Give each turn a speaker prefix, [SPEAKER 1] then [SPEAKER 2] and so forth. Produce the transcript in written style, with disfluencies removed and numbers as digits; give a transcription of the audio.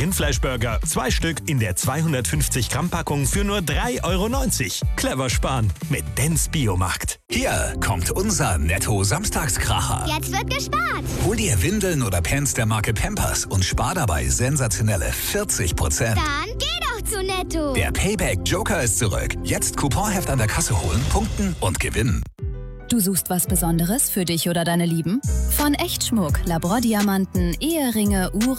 [SPEAKER 1] Rindfleischburger, 2 Stück in der 250 Gramm Packung für nur 3,90 €. Clever sparen mit Dents Biomarkt.
[SPEAKER 2] Hier kommt unser Netto-Samstagskracher.
[SPEAKER 3] Jetzt wird gespart.
[SPEAKER 2] Hol dir Windeln oder Pants der Marke Pampers und spar dabei sensationelle 40%.
[SPEAKER 3] Dann geh doch zu Netto.
[SPEAKER 2] Der Payback Joker ist zurück. Jetzt Couponheft an der Kasse holen, punkten und gewinnen.
[SPEAKER 4] Du suchst was Besonderes für dich oder deine Lieben? Von Echtschmuck, Labor-Diamanten, Eheringe, Uhren